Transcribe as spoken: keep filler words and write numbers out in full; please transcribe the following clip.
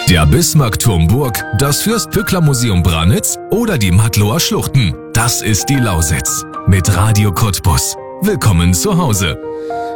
Der Bismarckturm Burg, das Fürstpückler-Museum Branitz oder die Mattloer Schluchten. Das ist die Lausitz. Mit Radio Cottbus. Willkommen zu Hause.